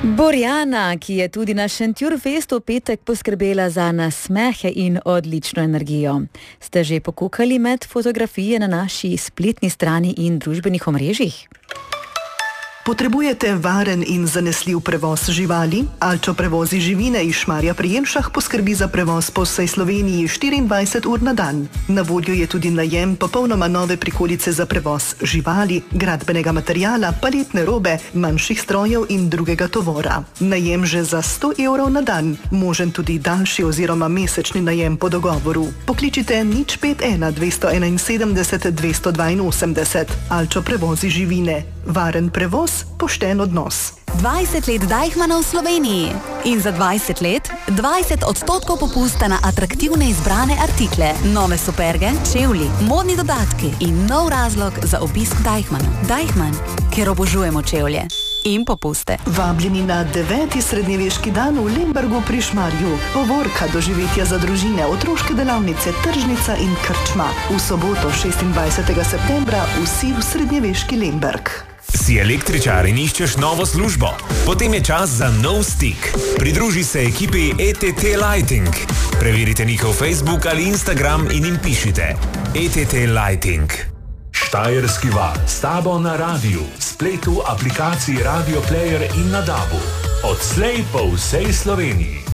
Borjana, ki je tudi na Šentjurfestu v petek poskrbela za nasmehe in odlično energijo. Ste že pokukali med fotografije na naši spletni strani in družbenih omrežjih? Potrebujete varen in zanesljiv prevoz živali? Alčo prevozi živine iz Šmarja pri Jelšah poskrbi za prevoz po vsej Sloveniji 24 ur na dan. Na voljo je tudi najem popolnoma nove prikolice za prevoz živali, gradbenega materiala, paletne robe, manjših strojev in drugega tovora. Najem že za 100 evrov na dan, možen tudi daljši oziroma mesečni najem po dogovoru. Pokličite 051 271 282. Alčo prevozi živine. Varen prevoz, pošten odnos. 20 let Deichmanna v Sloveniji in za 20 let 20% popusta na atraktivne izbrane artikle, nove superge, čevlji, modni dodatki in nov razlog za obisk Deichmanna. Deichmann, ker obožujemo čevlje in popuste. Vabljeni na 9. srednjeveški dan v Lembergu pri Šmarju. Povorka, doživetja za družine, otroške delavnice, tržnica in krčma. V soboto 26. septembra vsi v srednjeveški Lemberg. Si električar in iščeš novo službo? Potem je čas za nov stik. Pridruži se ekipi ETT Lighting. Preverite njihov Facebook ali Instagram in jim pišite ETT Lighting. Štajerski val s tabo na radiju, spletu, aplikaciji Radio Player in na DAB-u. Odslej po vsej Sloveniji.